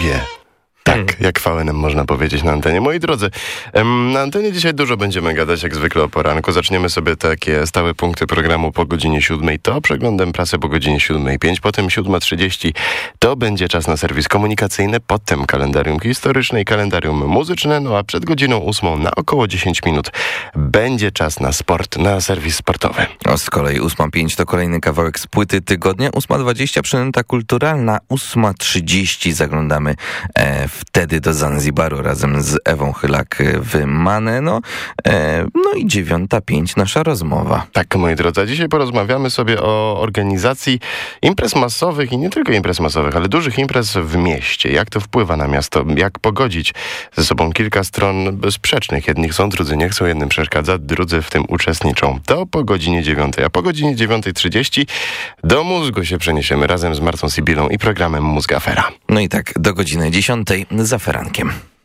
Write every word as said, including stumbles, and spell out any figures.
wie. Tak, jak V N M można powiedzieć na antenie. Moi drodzy, na antenie dzisiaj dużo będziemy gadać, jak zwykle o poranku. Zaczniemy sobie takie stałe punkty programu po godzinie siódmej. To przeglądem prasy po godzinie siódmej pięć, potem siódma trzydzieści. To będzie czas na serwis komunikacyjny, potem kalendarium historyczne i kalendarium muzyczne, no a przed godziną ósmą na około dziesięć minut będzie czas na sport, na serwis sportowy. O, z kolei ósma pięć to kolejny kawałek z płyty tygodnia. ósma dwadzieścia przynęta kulturalna. ósma trzydzieści zaglądamy e, wtedy do Zanzibaru razem z Ewą Chylak w Maneno. E, no i dziewiąta pięć nasza rozmowa. Tak, moi drodzy, a dzisiaj porozmawiamy sobie o organizacji imprez masowych i nie tylko imprez masowych, ale dużych imprez w mieście. Jak to wpływa na miasto? Jak pogodzić ze sobą kilka stron sprzecznych? Jednych są, drudzy nie chcą, jednym przeszkadza, drudzy w tym uczestniczą. To po godzinie dziewiątej, a po godzinie dziewiąta trzydzieści do mózgu się przeniesiemy razem z Martą Sibilą i programem Mózg Afera. No i tak, do godziny dziesiątej za ferankiem.